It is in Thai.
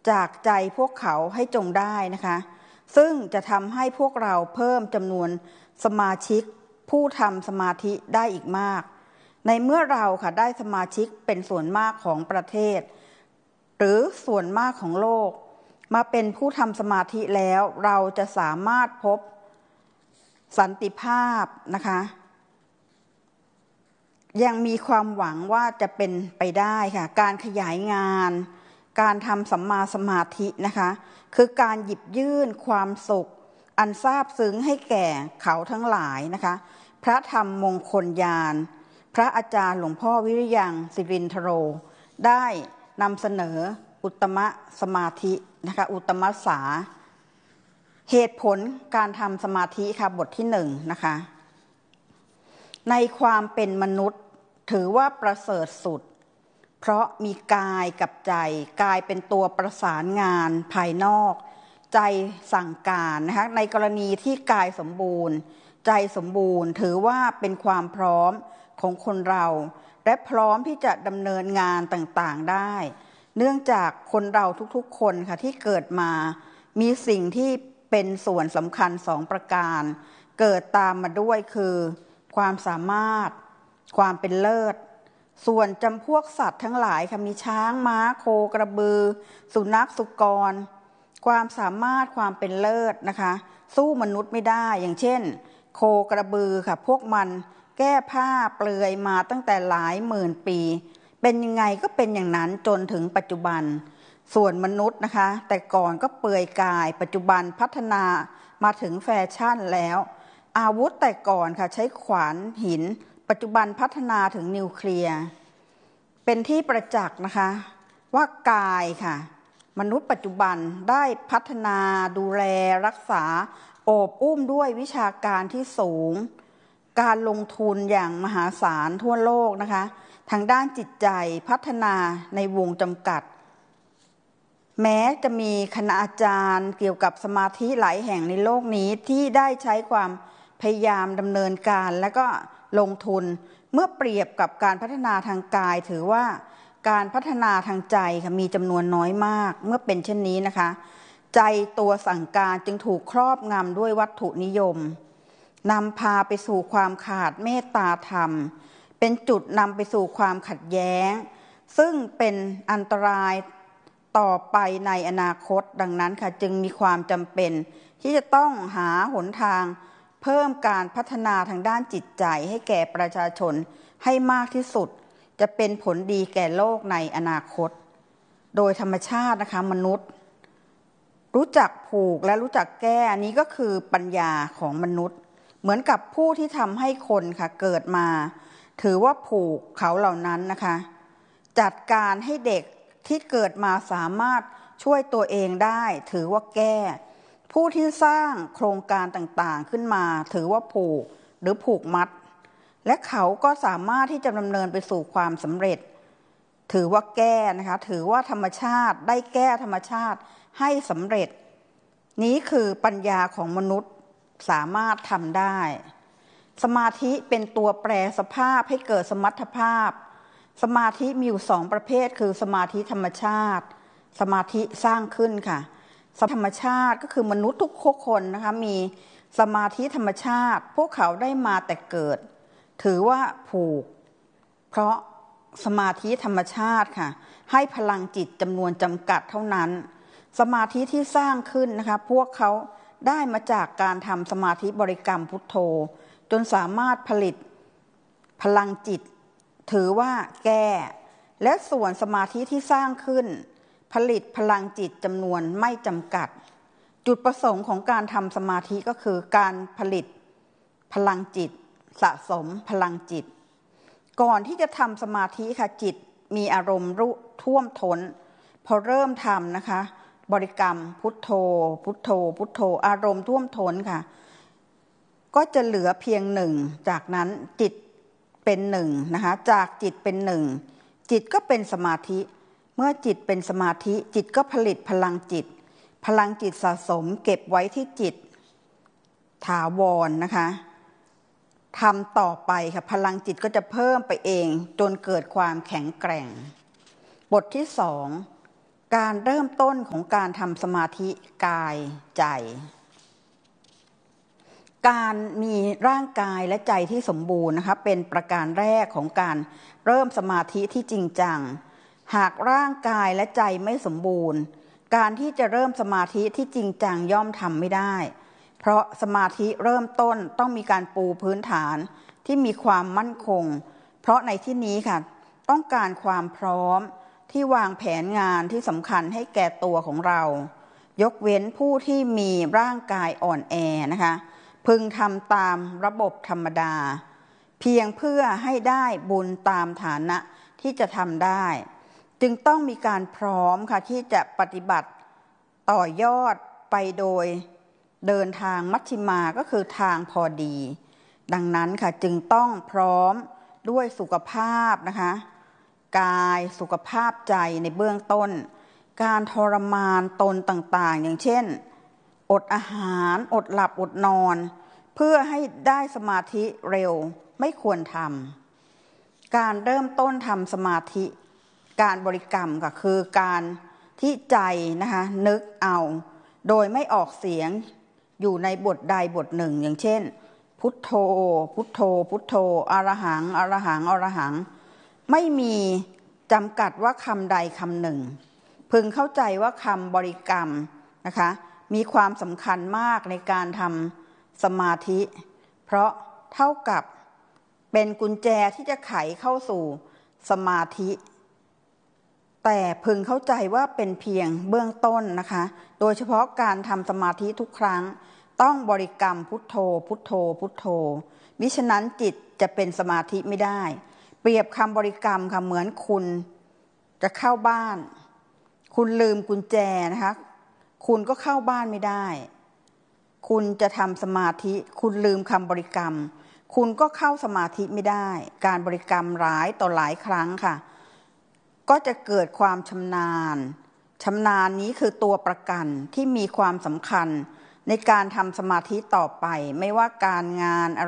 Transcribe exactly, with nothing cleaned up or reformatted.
จากใจพวกเขาให้จงได้นะคะซึ่งจะทำให้พวกเราเพิ่มจำนวนสมาชิกผู้ทำสมาธิได้อีกมากในเมื่อเราค่ะได้สมาชิกเป็นส่วนมากของประเทศหรือส่วนมากของโลกมาเป็นผู้ทำสมาธิแล้วเราจะสามารถพบสันติภาพนะคะยังมีความหวังว่าจะเป็นไปได้ค่ะการขยายงานการทำสัมมาสมาธินะคะคือการหยิบยื่นความสุขอันซาบซึ้งให้แก่เขาทั้งหลายนะคะพระธรรมมงคลญาณพระอาจารย์หลวงพ่อวิริยังสิรินทโรได้นำเสนออุตตมสมาธินะคะอุตตมสาเหตุผลการทำสมาธิค่ะบทที่หนึ่งนะคะในความเป็นมนุษย์ถือว่าประเสริฐสุดเพราะมีกายกับใจกายเป็นตัวประสานงานภายนอกใจสั่งการนะคะในกรณีที่กายสมบูรณ์ใจสมบูรณ์ถือว่าเป็นความพร้อมของคนเราและพร้อมที่จะดำเนินงานต่างๆได้เนื่องจากคนเราทุกๆคนค่ะที่เกิดมามีสิ่งที่เป็นส่วนสำคัญสองประการเกิดตามมาด้วยคือความสามารถความเป็นเลิศส่วนจำพวกสัตว์ทั้งหลายค่ะมีช้างม้าโคกระบือสุนัขสุกรความสามารถความเป็นเลิศนะคะสู้มนุษย์ไม่ได้อย่างเช่นโคกระบือค่ะพวกมันแก้ผ้าเปลือยมาตั้งแต่หลายหมื่นปีเป็นยังไงก็เป็นอย่างนั้นจนถึงปัจจุบันส่วนมนุษย์นะคะแต่ก่อนก็เปลือยกายปัจจุบันพัฒนามาถึงแฟชั่นแล้วอาวุธแต่ก่อนค่ะใช้ขวานหินปัจจุบันพัฒนาถึงนิวเคลียร์เป็นที่ประจักษ์นะคะว่ากายค่ะมนุษย์ปัจจุบันได้พัฒนาดูแลรักษาโอบอุ้มด้วยวิชาการที่สูงการลงทุนอย่างมหาศาลทั่วโลกนะคะทางด้านจิตใจพัฒนาในวงจำกัดแม้จะมีคณาจารย์เกี่ยวกับสมาธิหลายแห่งในโลกนี้ที่ได้ใช้ความพยายามดำเนินการและก็ลงทุนเมื่อเปรียบกับการพัฒนาทางกายถือว่าการพัฒนาทางใจค่ะมีจำนวนน้อยมากเมื่อเป็นเช่นนี้นะคะใจตัวสั่งการจึงถูกครอบงำด้วยวัตถุนิยมนำพาไปสู่ความขาดเมตตาธรรมเป็นจุดนำไปสู่ความขัดแย้งซึ่งเป็นอันตรายต่อไปในอนาคตดังนั้นค่ะจึงมีความจำเป็นที่จะต้องหาหนทางเพิ่มการพัฒนาทางด้านจิตใจให้แก่ประชาชนให้มากที่สุดจะเป็นผลดีแก่โลกในอนาคตโดยธรรมชาตินะคะมนุษย์รู้จักผูกและรู้จักแก้อันนี้ก็คือปัญญาของมนุษย์เหมือนกับผู้ที่ทำให้คนค่ะเกิดมาถือว่าผูกเขาเหล่านั้นนะคะจัดการให้เด็กที่เกิดมาสามารถช่วยตัวเองได้ถือว่าแก้ผู้ที่สร้างโครงการต่างๆขึ้นมาถือว่าผูกหรือผูกมัดและเขาก็สามารถที่จะดำเนินไปสู่ความสำเร็จถือว่าแก้นะคะถือว่าธรรมชาติได้แก้ธรรมชาติให้สำเร็จนี้คือปัญญาของมนุษย์สามารถทำได้สมาธิเป็นตัวแปรสภาพให้เกิดสมรรถภาพสมาธิมีอยู่สองประเภทคือสมาธิธรรมชาติสมาธิสร้างขึ้นค่ะธรรมชาติก็คือมนุษย์ทุกคนนะคะมีสมาธิธรรมชาติพวกเขาได้มาแต่เกิดถือว่าผูกเพราะสมาธิธรรมชาติค่ะให้พลังจิตจำนวนจำกัดเท่านั้นสมาธิที่สร้างขึ้นนะคะพวกเขาได้มาจากการทำสมาธิบริกรรมพุทโธจนสามารถผลิตพลังจิตถือว่าแก้และส่วนสมาธิที่สร้างขึ้นผลิตพลังจิตจำนวนไม่จำกัดจุดประสงค์ของการทำสมาธิก็คือการผลิตพลังจิตสะสมพลังจิตก่อนที่จะทำสมาธิค่ะจิตมีอารมณ์รุ่ท่วมท้นพอเริ่มทำนะคะบริกรรมพุทโธพุทโธพุทโธอารมณ์ท่วมท้นค่ะก็จะเหลือเพียงหนึ่งจากนั้นจิตเป็นหนึ่งนะคะจากจิตเป็นหนึ่งจิตก็เป็นสมาธิเมื่อจิตเป็นสมาธิจิตก็ผลิตพลังจิตพลังจิตสะสมเก็บไว้ที่จิตถาวรนะคะทำต่อไปค่ะพลังจิตก็จะเพิ่มไปเองจนเกิดความแข็งแกร่งบทที่สองการเริ่มต้นของการทำสมาธิกายใจการมีร่างกายและใจที่สมบูรณ์นะคะเป็นประการแรกของการเริ่มสมาธิที่จริงจังหากร่างกายและใจไม่สมบูรณ์การที่จะเริ่มสมาธิที่จริงจังย่อมทำไม่ได้เพราะสมาธิเริ่มต้นต้องมีการปูพื้นฐานที่มีความมั่นคงเพราะในที่นี้ค่ะต้องการความพร้อมที่วางแผนงานที่สำคัญให้แก่ตัวของเรายกเว้นผู้ที่มีร่างกายอ่อนแอนะคะพึงทำตามระบบธรรมดาเพียงเพื่อให้ได้บุญตามฐานะที่จะทำได้จึงต้องมีการพร้อมค่ะที่จะปฏิบัติต่อยอดไปโดยเดินทางมัชฌิมาก็คือทางพอดีดังนั้นค่ะจึงต้องพร้อมด้วยสุขภาพนะคะกายสุขภาพใจในเบื้องต้นการทรมานตนต่างๆอย่างเช่นอดอาหารอดหลับอดนอนเพื่อให้ได้สมาธิเร็วไม่ควรทำการเริ่มต้นทำสมาธิการบริกรรมก็คือการที่ใจนะคะนึกเอาโดยไม่ออกเสียงอยู่ในบทใดบทหนึ่งอย่างเช่นพุทโธพุทโธพุทโธอรหังอรหังอรหังไม่มีจำกัดว่าคำใดคำหนึ่งพึงเข้าใจว่าคำบริกรรมนะคะมีความสำคัญมากในการทำสมาธิเพราะเท่ากับเป็นกุญแจที่จะไขเข้าสู่สมาธิแต่พึงเข้าใจว่าเป็นเพียงเบื้องต้นนะคะโดยเฉพาะการทำสมาธิทุกครั้งต้องบริกรรมพุทโธพุทโธพุทโธมิฉะนั้นจิตจะเป็นสมาธิไม่ได้เปรียบคำบริกรรมค่ะเหมือนคุณจะเข้าบ้านคุณลืมกุญแจนะคะคุณก็เข้าบ้านไม่ได้คุณจะทำสมาธิคุณลืมคำบริกรรมคุณก็เข้าสมาธิไม่ได้การบริกรรมหลายต่อหลายครั้งค่ะก็จะเกิดความชำนาญชำนาญนี้คือตัวประกันที่มีความสำคัญในการทำสมาธิต่อไปไม่ว่าการงาน